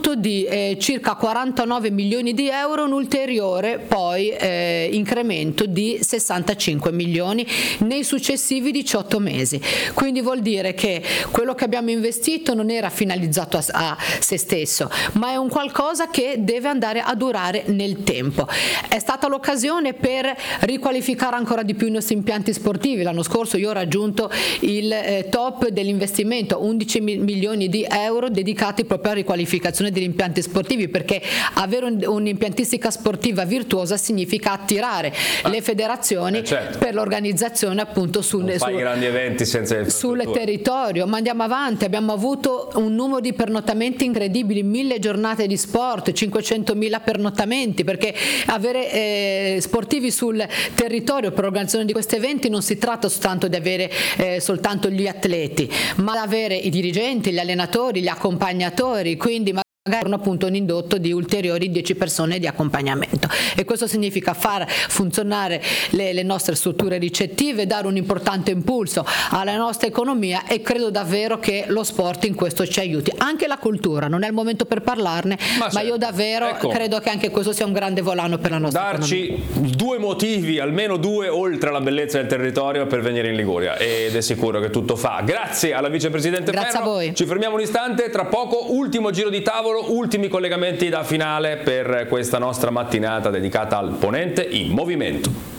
contributo di circa 49 milioni di euro, un ulteriore poi incremento di 65 milioni nei successivi 18 mesi. Quindi vuol dire che quello che abbiamo investito non era finalizzato a se stesso, ma è un qualcosa che deve andare a durare nel tempo. È stata l'occasione per riqualificare ancora di più i nostri impianti sportivi. L'anno scorso io ho raggiunto il top dell'investimento, 11 milioni di euro dedicati proprio alla riqualificazione degli impianti sportivi, perché avere un'impiantistica sportiva virtuosa significa attirare le federazioni per l'organizzazione appunto grandi eventi senza sul territorio. Ma andiamo avanti, abbiamo avuto un numero di pernottamenti incredibili, 1000 giornate di sport, 500.000 pernottamenti, perché avere sportivi sul territorio per l'organizzazione di questi eventi non si tratta soltanto di avere soltanto gli atleti, ma avere i dirigenti, gli allenatori, gli accompagnatori, quindi magari appunto un indotto di ulteriori 10 persone di accompagnamento, e questo significa far funzionare le nostre strutture ricettive, dare un importante impulso alla nostra economia, e credo davvero che lo sport in questo ci aiuti. Anche la cultura, non è il momento per parlarne, ma io davvero credo che anche questo sia un grande volano per la nostra economia. Due motivi, almeno due, oltre alla bellezza del territorio, per venire in Liguria, ed è sicuro che tutto fa. Grazie alla vicepresidente Grazie Ferro. a voi. Ci fermiamo un istante, tra poco ultimo giro di tavolo, ultimi collegamenti da finale per questa nostra mattinata dedicata al Ponente in movimento.